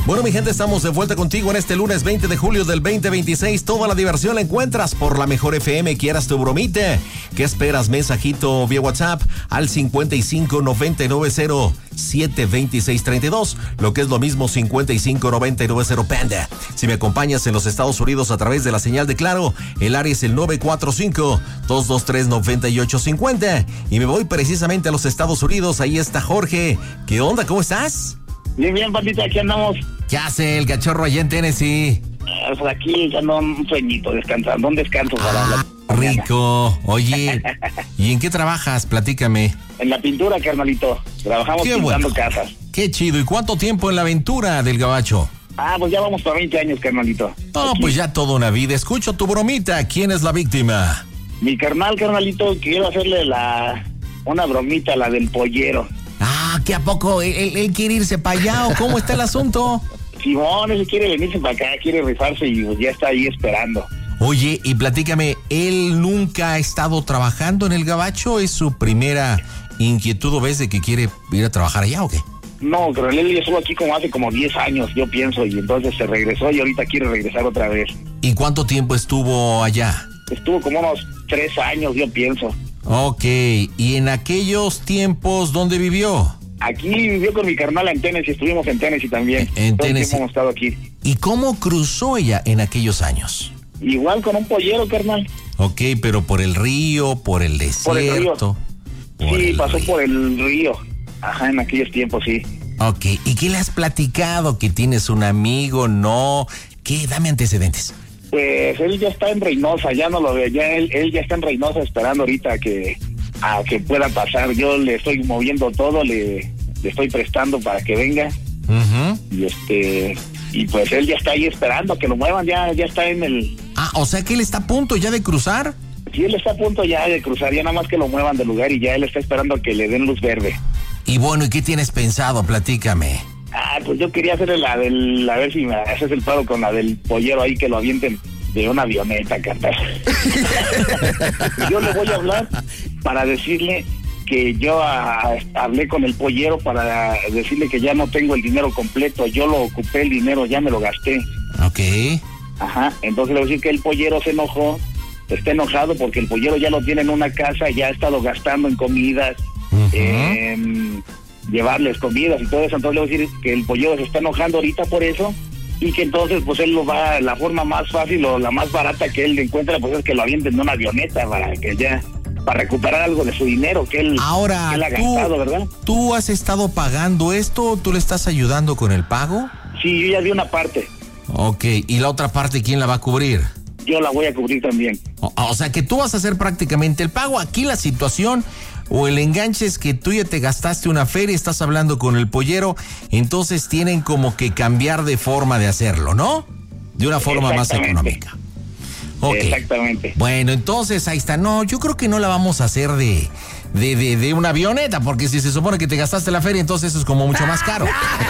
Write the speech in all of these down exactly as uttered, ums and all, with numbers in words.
Bueno, mi gente, estamos de vuelta contigo en este lunes veinte de julio del veinte veintiséis. Toda la diversión la encuentras por la Mejor F M. Quieras tu bromita. ¿Qué esperas? Mensajito vía WhatsApp al cincuenta y cinco noventa y nueve cero siete veintiséis treinta y dos. Lo que es lo mismo, cincuenta y cinco noventa y nueve cero Panda. Si me acompañas en los Estados Unidos a través de la señal de Claro, el área es el nueve cuatro cinco dos dos tres nueve ocho cinco cero. Y me voy precisamente a los Estados Unidos. Ahí está Jorge. ¿Qué onda? ¿Cómo estás? Bien, bien, pandita, aquí andamos. ¿Qué hace el cachorro allá en Tennessee? Eh, pues aquí ya no un sueñito, descansando, un descanso para ah, la rico. Oye, ¿y en qué trabajas? Platícame. En la pintura, carnalito. Trabajamos qué pintando bueno. casas. Qué chido. ¿Y cuánto tiempo en la aventura del gabacho? Ah, pues ya vamos para veinte años, carnalito. No, aquí. Pues ya toda una vida. Escucho tu bromita. ¿Quién es la víctima? Mi carnal, carnalito, quiero hacerle la una bromita, la del pollero. Ah, ¿que a poco él, él quiere irse para allá o cómo está el asunto? Simón, ese quiere venirse para acá, quiere rifarse y pues ya está ahí esperando. Oye, y platícame, ¿él nunca ha estado trabajando en el gabacho? ¿Es su primera inquietud o ves de que quiere ir a trabajar allá o qué? No, pero él ya estuvo aquí como hace como diez años, yo pienso, y entonces se regresó y ahorita quiere regresar otra vez. ¿Y cuánto tiempo estuvo allá? Estuvo como unos tres años, yo pienso. Ok, ¿y en aquellos tiempos dónde vivió? Aquí vivió con mi carnal en Tennessee, estuvimos en Tennessee también. En, en Tennessee. Hemos estado aquí. ¿Y cómo cruzó ella en aquellos años? Igual con un pollero, carnal. Ok, pero por el río, por el desierto. Por el río. Por sí, el pasó río. por el río. Ajá, en aquellos tiempos, sí. Ok, ¿y qué le has platicado? ¿Que tienes un amigo? ¿No? ¿Qué? Dame antecedentes. Pues él ya está en Reynosa, ya no lo veo, ya él, él ya está en Reynosa esperando ahorita que a que pueda pasar. Yo le estoy moviendo todo, le, le estoy prestando para que venga. Uh-huh. Y este y pues él ya está ahí esperando que lo muevan, ya ya está en el... Ah, o sea que él está a punto ya de cruzar. Sí, él está a punto ya de cruzar, ya nada más que lo muevan del lugar y ya él está esperando a que le den luz verde. Y bueno, ¿y qué tienes pensado? Platícame. Ah, pues yo quería hacerle la del, a ver si me haces el paro con la del pollero ahí, que lo avienten de una avioneta, carnal. Yo le voy a hablar para decirle que yo a, hablé con el pollero para decirle que ya no tengo el dinero completo, yo lo ocupé el dinero, ya me lo gasté. Ok. Ajá, entonces le voy a decir que el pollero se enojó, está enojado porque el pollero ya lo tiene en una casa, ya ha estado gastando en comidas, uh-huh. en llevarles comidas y todo eso. Entonces le voy a decir que el pollero se está enojando ahorita por eso y que entonces pues él lo va, la forma más fácil o la más barata que él encuentra pues es que lo avienten en una avioneta para que ya, para recuperar algo de su dinero que él, Ahora, que él ha tú, gastado, ¿verdad? ¿Tú has estado pagando esto o tú le estás ayudando con el pago? Sí, yo ya di una parte. Ok, ¿y la otra parte quién la va a cubrir? Yo la voy a cubrir también. O, o sea que tú vas a hacer prácticamente el pago. Aquí la situación o el enganche es que tú ya te gastaste una feria, estás hablando con el pollero, entonces tienen como que cambiar de forma de hacerlo, ¿no? De una forma más económica. Okay. Exactamente. Bueno, entonces ahí está. No, yo creo que no la vamos a hacer de, de, de, de una avioneta, porque si se supone que te gastaste la feria, entonces eso es como mucho más caro.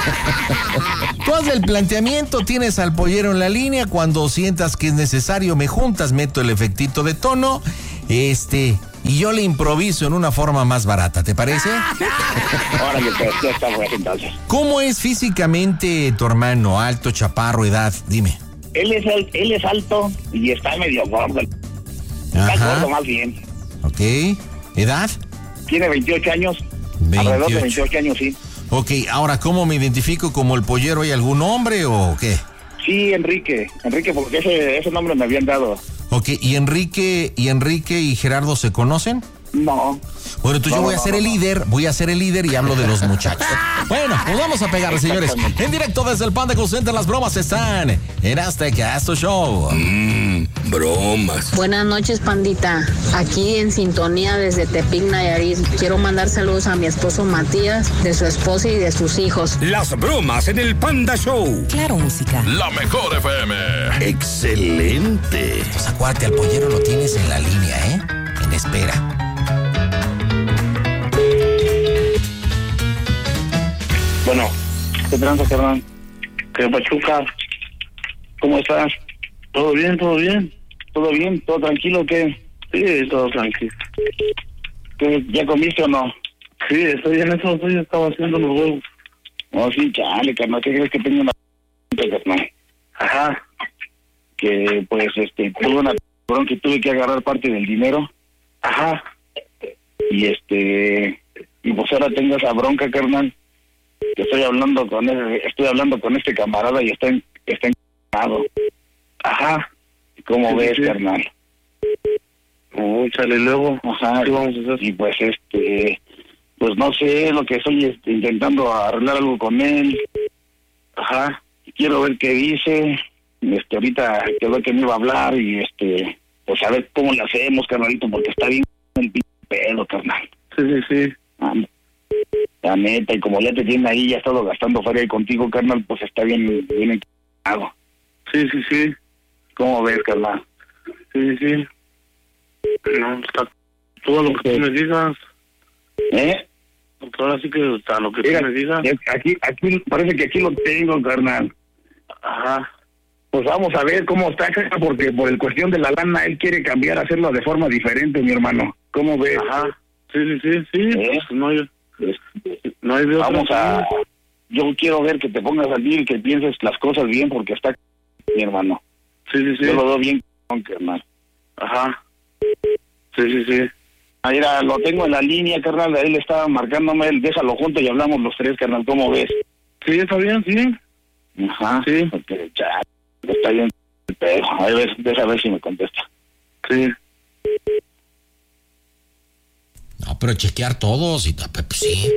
Tú haces el planteamiento, tienes al pollero en la línea, cuando sientas que es necesario me juntas, meto el efectito de tono, este, y yo le improviso en una forma más barata, ¿te parece? Órale, pues, ya está bueno entonces. ¿Cómo es físicamente tu hermano? Alto, chaparro, edad, dime. Él es, el, él es alto y está medio gordo. Está Ajá. gordo más bien. Ok. ¿Edad? Tiene veintiocho años. veintiocho. Alrededor de veintiocho años, sí. Ok, ahora, ¿cómo me identifico como el pollero? ¿Hay algún nombre o qué? Sí, Enrique. Enrique, porque ese, ese nombre me habían dado. Ok, ¿y Enrique, y Enrique y Gerardo se conocen? No. Bueno, entonces no, yo voy a no, ser no, el no. líder, voy a ser el líder y hablo de los muchachos. Bueno, pues vamos a pegarle, señores. En directo desde el Panda Call Center, las bromas están en Azteca Astro Show. Mmm, bromas. Buenas noches, pandita. Aquí en sintonía desde Tepic, Nayarit. Quiero mandar saludos a mi esposo Matías, de su esposa y de sus hijos. Las bromas en el Panda Show. Claro, música. La Mejor F M. Excelente. Entonces acuérdate, al pollero lo tienes en la línea, ¿eh? En espera. Bueno, ¿qué tranza, carnal? ¿Qué pachuca? ¿Cómo estás? ¿Todo bien, todo bien? ¿Todo bien? ¿Todo tranquilo o qué? Sí, todo tranquilo. ¿Qué, ¿Ya comiste o no? Sí, estoy en eso, estoy, estaba haciendo los huevos. No, sí, chale, carnal, ¿qué crees que tengo una carnal. Ajá. Que pues este tuve una bronca y tuve que agarrar parte del dinero. Ajá. Y este y pues ahora tengo esa bronca, carnal. Que estoy hablando con ese, estoy hablando con este camarada y está en, está encarnado. Ajá. ¿Cómo sí, ves, sí. carnal? Oh, chale, luego. Ajá. ¿Qué vamos a hacer? Y pues este pues no sé, lo que estoy este, intentando arreglar algo con él. Ajá. Quiero ver qué dice. Este, ahorita quedó que me iba a hablar y este, pues a ver cómo le hacemos, carnalito, porque está bien el p*** pedo, carnal. Sí, sí, sí. Ah, la neta, y como ya te tiene ahí, ya ha estado gastando feria ahí contigo, carnal, pues está bien, bien encargado. Sí, sí, sí. ¿Cómo ves, carnal? Sí, sí, sí. No, está todo lo que tú me digas. ¿Eh? Ahora sí que está lo que Mira, tú me digas. Aquí, aquí, parece que aquí lo tengo, carnal. Ajá. Pues vamos a ver cómo está, porque por el cuestión de la lana, él quiere cambiar, hacerlo de forma diferente, mi hermano. ¿Cómo ves? Ajá. Sí, sí, sí, sí. ¿Eh? Pues no hay, no hay de otra. Vamos a... Yo quiero ver que te pongas al día y que pienses las cosas bien, porque está mi hermano. Sí, sí, sí. Yo lo veo bien, carnal. Ajá. Sí, sí, sí. Mira, lo tengo en la línea, carnal. Él estaba marcándome, él, déjalo junto y hablamos los tres, carnal. ¿Cómo ves? Sí, está bien, sí. Ajá. Sí. Porque, cha, está bien el pedo. A ver, deja ver si me contesta. Sí. No, pero chequear todos y pues sí.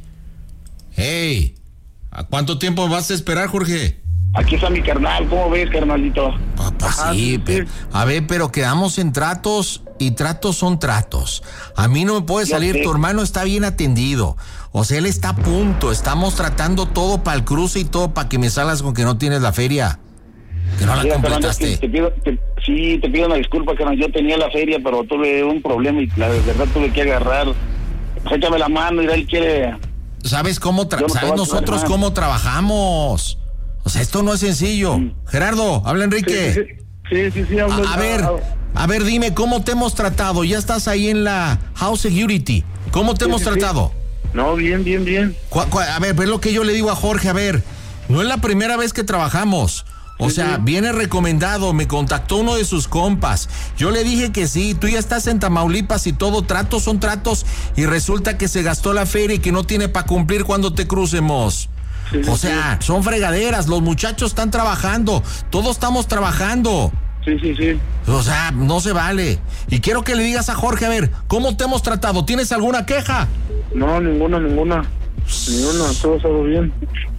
Hey, ¿a cuánto tiempo vas a esperar, Jorge? Aquí está mi carnal, ¿cómo ves, carnalito? Papá, Ajá, sí, sí, pero, a ver, pero quedamos en tratos y tratos son tratos. A mí no me puede salir, tu hermano está bien atendido. O sea, él está a punto, estamos tratando todo para el cruce y todo para que me salgas con que no tienes la feria. Que no la sí, completaste. Carnal, te pido, te, sí, te pido una disculpa, carnal. Yo tenía la feria, pero tuve un problema y la verdad tuve que agarrar. Pues échame la mano y él quiere... ¿Sabes cómo tra- no ¿Sabes nosotros cómo trabajamos? O sea, esto no es sencillo. Sí. Gerardo, habla Enrique. Sí, sí, sí, sí, sí hablo. A, a ver, a ver, dime, ¿cómo te hemos tratado? Ya estás ahí en la House Security. ¿Cómo te sí, hemos sí, tratado? Sí. No, bien, bien, bien. ¿Cu- cu- a ver, es lo que yo le digo a Jorge, a ver, no es la primera vez que trabajamos. O sí, sea, sí. viene recomendado, me contactó uno de sus compas. Yo le dije que sí, tú ya estás en Tamaulipas y todo, tratos son tratos, y resulta que se gastó la feria y que no tiene para cumplir cuando te crucemos. Sí, o sea, sí. son fregaderas, los muchachos están trabajando, todos estamos trabajando. Sí, sí, sí. O sea, no se vale. Y quiero que le digas a Jorge, a ver, ¿cómo te hemos tratado? ¿Tienes alguna queja? No, ninguna, ninguna. Ninguna, todo está bien.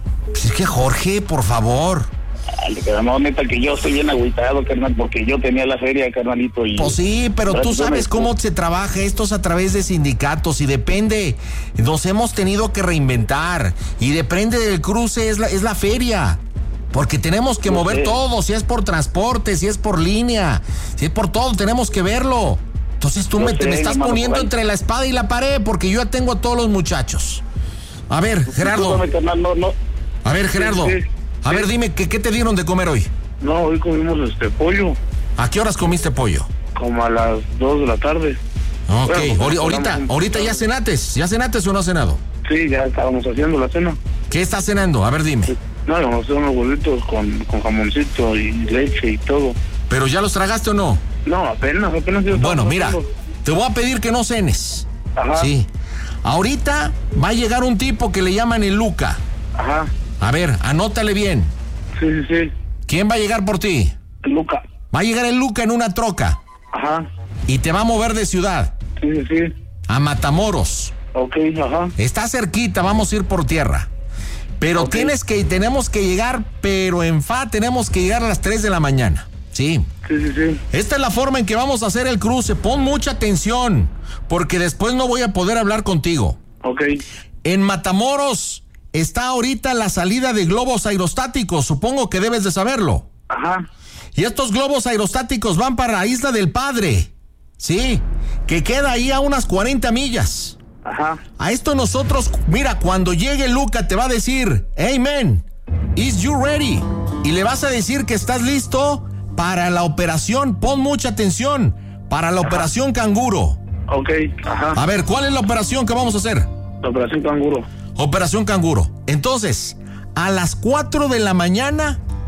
Es que Jorge, por favor. Dale, no, neta, que yo estoy bien agüitado, carnal, porque yo tenía la feria, carnalito. Y... Pues sí, pero tú sabes cómo se trabaja esto es a través de sindicatos y depende, nos hemos tenido que reinventar y depende del cruce, es la, es la feria. Porque tenemos que mover todo, si es por transporte, si es por línea, si es por todo, tenemos que verlo. Entonces tú me, sé, te me estás hermano, poniendo entre la espada y la pared porque yo ya tengo a todos los muchachos. A ver, Gerardo. Carnal, no, no. A ver, Gerardo. Sí, sí. A sí. ver, dime, ¿qué, ¿qué te dieron de comer hoy? No, hoy comimos este pollo. ¿A qué horas comiste pollo? Como a las dos de la tarde. Ok, bueno, pues, ahorita, ahorita ya cenates, ¿ya cenates o no has cenado? Sí, ya estábamos haciendo la cena. ¿Qué estás cenando? A ver, dime. Sí. No, vamos a hacer unos huevitos con, con jamoncito y leche y todo. ¿Pero ya los tragaste o no? No, apenas, apenas. Bueno, mira, haciendo. Te voy a pedir que no cenes. Ajá. Sí. Ahorita va a llegar un tipo que le llaman el Luca. Ajá. A ver, anótale bien. Sí, sí, sí. ¿Quién va a llegar por ti? El Luca. Va a llegar el Luca en una troca. Ajá. Y te va a mover de ciudad. Sí, sí, sí. A Matamoros. Ok, ajá. Está cerquita, vamos a ir por tierra. Pero okay. tienes que, tenemos que llegar, pero en fa, tenemos que llegar a las tres de la mañana. Sí. Sí, sí, sí. Esta es la forma en que vamos a hacer el cruce. Pon mucha atención, porque después no voy a poder hablar contigo. Ok. En Matamoros está ahorita la salida de globos aerostáticos, supongo que debes de saberlo. Ajá. Y estos globos aerostáticos van para la Isla del Padre, sí, que queda ahí a unas cuarenta millas. Ajá. A esto nosotros, mira, cuando llegue Luca te va a decir, hey man, is you ready? Y le vas a decir que estás listo para la operación, pon mucha atención, para la ajá. operación Canguro. Ok, ajá. A ver, ¿cuál es la operación que vamos a hacer? La operación Canguro. Operación Canguro. Entonces, a las cuatro de la mañana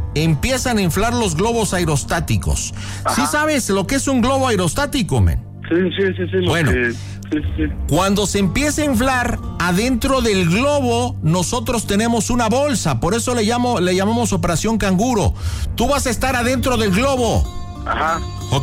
empiezan a inflar los globos aerostáticos. Ajá. ¿Sí sabes lo que es un globo aerostático, men? Sí, sí, sí, sí. Bueno, que, sí, sí. Cuando se empieza a inflar, adentro del globo, nosotros tenemos una bolsa. Por eso le, llamo, le llamamos Operación Canguro. Tú vas a estar adentro del globo. Ajá. ¿Ok?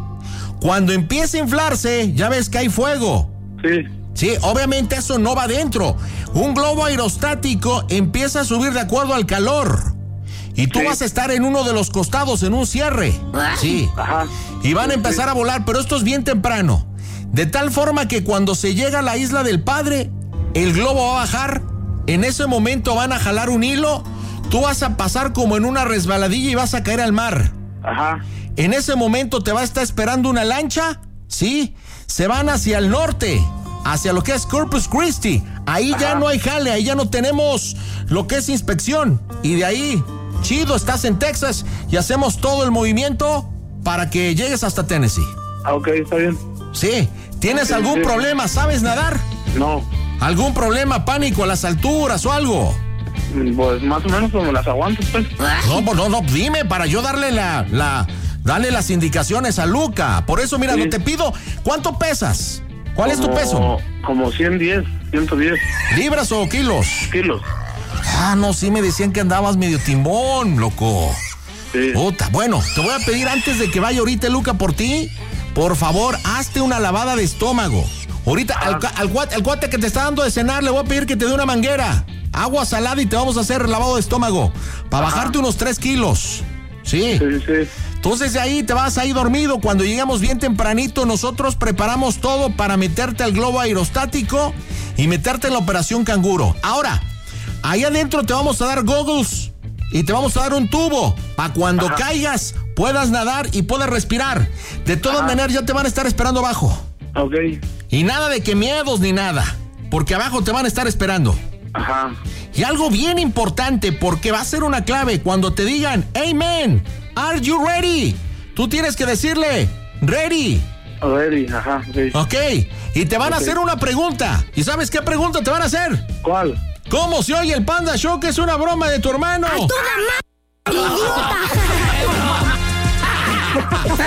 Cuando empieza a inflarse, ya ves que hay fuego. Sí. Sí, obviamente eso no va adentro. Un globo aerostático empieza a subir de acuerdo al calor. Y tú sí. vas a estar en uno de los costados, en un cierre. Sí. Ajá. Y van a empezar a volar, pero esto es bien temprano. De tal forma que cuando se llega a la isla del Padre, el globo va a bajar. En ese momento van a jalar un hilo. Tú vas a pasar como en una resbaladilla y vas a caer al mar. Ajá. En ese momento te va a estar esperando una lancha. Sí. Se van hacia el norte, hacia lo que es Corpus Christi. Ahí Ajá. ya no hay jale, ahí ya no tenemos lo que es inspección. Y de ahí, chido, estás en Texas y hacemos todo el movimiento para que llegues hasta Tennessee. Ah, ok, está bien. Sí. ¿Tienes sí, algún sí. problema? ¿Sabes nadar? No. ¿Algún problema, pánico a las alturas o algo? Pues más o menos como las aguanto, pues. No, no, no, dime para yo darle la, la, darle las indicaciones a Luca. Por eso, mira, sí. no te pido, ¿cuánto pesas? ¿Cuál como, es tu peso? Como ciento diez, ciento diez. ¿Libras o kilos? Kilos. Ah, no, sí me decían que andabas medio timbón, loco. Sí. Puta, bueno, te voy a pedir antes de que vaya ahorita Luca por ti, por favor, hazte una lavada de estómago. Ahorita ah. al, al, cuate, al cuate que te está dando de cenar le voy a pedir que te dé una manguera, agua salada y te vamos a hacer lavado de estómago para bajarte unos tres kilos. Sí. Sí, sí. Entonces de ahí te vas ahí dormido. Cuando llegamos bien tempranito, nosotros preparamos todo para meterte al globo aerostático y meterte en la Operación Canguro. Ahora, ahí adentro te vamos a dar goggles y te vamos a dar un tubo para cuando Ajá. caigas puedas nadar y puedas respirar. De todas Ajá. maneras ya te van a estar esperando abajo. Ok. Y nada de que miedos ni nada, porque abajo te van a estar esperando. Ajá. Y algo bien importante, porque va a ser una clave cuando te digan, hey man, are you ready? Tú tienes que decirle, ready. Ready, ajá, sí. Ok, y te van okay. a hacer una pregunta. ¿Y sabes qué pregunta te van a hacer? ¿Cuál? ¿Cómo se oye el Panda Show que es una broma de tu hermano? ¡A tu mamá, idiota!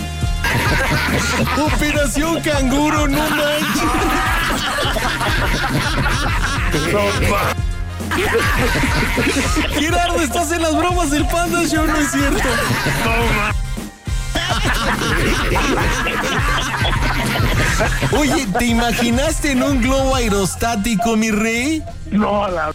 Operación Canguro, no manches. Gerardo, estás en las bromas del Panda Show, ¿no es cierto? Oye, ¿te imaginaste en un globo aerostático, mi rey? No, la...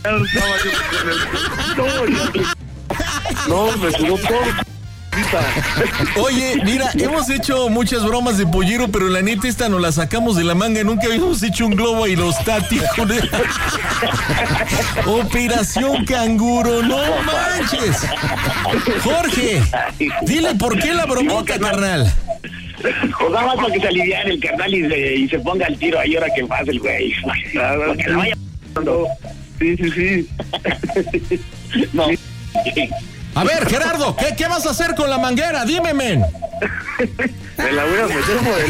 No, me sudó todo. Oye, mira, hemos hecho muchas bromas de pollero, pero la neta esta nos la sacamos de la manga. Nunca habíamos hecho un globo aerostático. Operación Canguro, no manches. Jorge, dile por qué la bromita, no, carnal. Pues nada más para que se aliviane el carnal y se, y se ponga al tiro ahí ahora que pase el güey. Para que la vaya. Sí, sí, sí. No. A ver, Gerardo, ¿qué, ¿qué vas a hacer con la manguera? Dime, men. Me la voy a meter por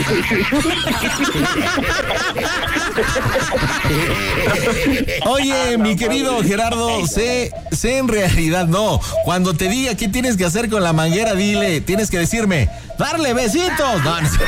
el... Oye, ah, no, mi querido madre. Gerardo, sé, sé en realidad no. Cuando te diga qué tienes que hacer con la manguera, dile, tienes que decirme, darle besitos. No, no.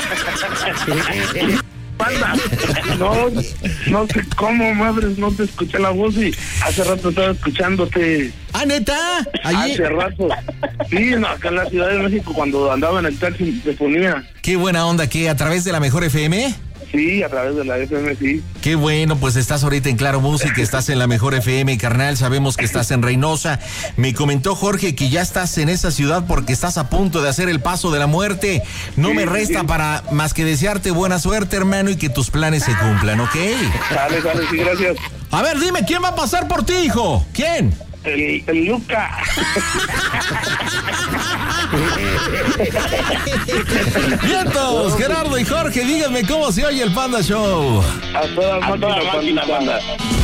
No, no sé cómo, madres, no te escuché la voz y hace rato estaba escuchándote. ¿Ah, neta? ¿Allí? Hace rato. Sí, no, acá en la Ciudad de México, cuando andaba en el taxi, se ponía. Qué buena onda, ¿qué? ¿A través de la Mejor F M? Sí, a través de la F M, sí. Qué bueno, pues estás ahorita en Claro Música, estás en la Mejor F M, carnal, sabemos que estás en Reynosa. Me comentó Jorge que ya estás en esa ciudad porque estás a punto de hacer el paso de la muerte. No sí, me resta sí. para más que desearte buena suerte, hermano, y que tus planes se cumplan, ¿ok? Dale, dale, sí, gracias. A ver, dime, ¿quién va a pasar por ti, hijo? ¿Quién? El, el Luca. Vientos, Gerardo y Jorge, díganme cómo se oye el Panda Show. A toda máquina, máquina, banda.